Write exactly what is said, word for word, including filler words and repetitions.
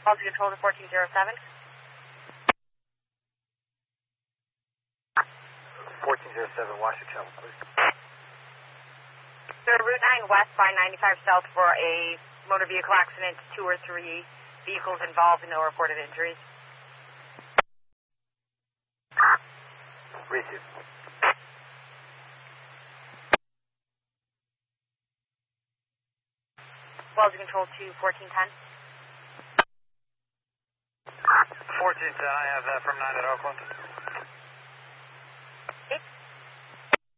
Quality control to fourteen zero seven. fourteen zero seven, Washington, please. Sir, Route nine West by ninety-five South for a motor vehicle accident. Two or three vehicles involved and no reported injuries. Receive. Quality control to fourteen ten. fourteen ten, I have that from nine at Oakland.